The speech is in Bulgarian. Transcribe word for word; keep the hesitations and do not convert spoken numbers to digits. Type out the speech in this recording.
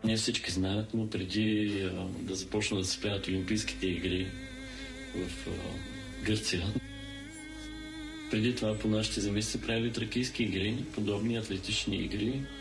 Не всички знаят, но преди а, да започнат да се правят Олимпийските игри в а, Гърция, преди това по нашите земи се правили тракийски игри, подобни атлетични игри,